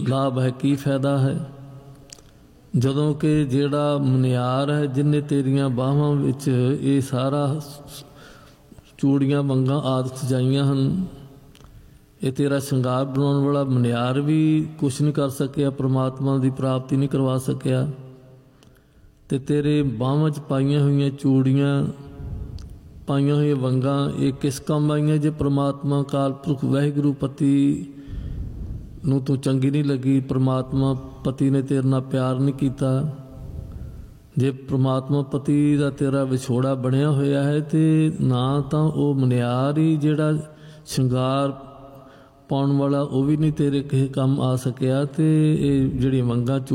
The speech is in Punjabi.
ਲਾਭ ਹੈ, ਕੀ ਫਾਇਦਾ ਹੈ। ਜਦੋਂ ਕਿ ਜਿਹੜਾ ਮਨਿਆਰ ਹੈ, ਜਿਹਨੇ ਤੇਰੀਆਂ ਬਾਹਾਂ ਵਿੱਚ ਇਹ ਸਾਰਾ ਚੂੜੀਆਂ ਵੰਗਾਂ ਆਦਿ ਸਜਾਈਆਂ ਹਨ, ਇਹ ਤੇਰਾ ਸ਼ਿੰਗਾਰ ਬਣਾਉਣ ਵਾਲਾ ਮਨਿਆਰ ਵੀ ਕੁਛ ਨਹੀਂ ਕਰ ਸਕਿਆ, ਪ੍ਰਮਾਤਮਾ ਦੀ ਪ੍ਰਾਪਤੀ ਨਹੀਂ ਕਰਵਾ ਸਕਿਆ। ਅਤੇ ਤੇਰੇ ਬਾਹਾਂ 'ਚ ਪਾਈਆਂ ਹੋਈਆਂ ਚੂੜੀਆਂ, ਪਾਈਆਂ ਹੋਈਆਂ ਵੰਗਾਂ, ਇਹ ਕਿਸ ਕੰਮ ਆਈਆਂ ਜੇ ਪ੍ਰਮਾਤਮਾ ਅਕਾਲ ਪੁਰਖ ਵਾਹਿਗੁਰੂ ਪਤੀ ਨੂੰ ਤੂੰ ਚੰਗੀ ਨਹੀਂ ਲੱਗੀ, ਪ੍ਰਮਾਤਮਾ ਪਤੀ ਨੇ ਤੇਰੇ ਨਾਲ ਪਿਆਰ ਨਹੀਂ ਕੀਤਾ। ਜੇ ਪ੍ਰਮਾਤਮਾ ਪਤੀ ਦਾ ਤੇਰਾ ਵਿਛੋੜਾ ਬਣਿਆ ਹੋਇਆ ਹੈ ਤੇ ਨਾ ਤਾਂ ਉਹ ਮਨਿਆਰ ਹੀ ਜਿਹੜਾ ਸ਼ਿੰਗਾਰ ਪਾਉਣ ਵਾਲਾ ਉਹ ਵੀ ਨਹੀਂ ਤੇਰੇ ਕਿਸੇ ਕੰਮ ਆ ਸਕਿਆ, ਤੇ ਇਹ ਜਿਹੜੀ ਵੰਗਾਂ